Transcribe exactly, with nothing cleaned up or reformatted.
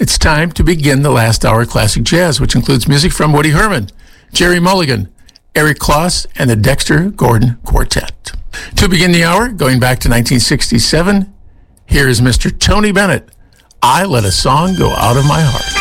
It's time to begin the last hour classic jazz, which includes music from Woody Herman, Jerry Mulligan, Eric Kloss, and the Dexter Gordon Quartet. To begin the hour, going back to nineteen sixty-seven, here is Mister Tony Bennett, I Let a Song Go Out of My Heart.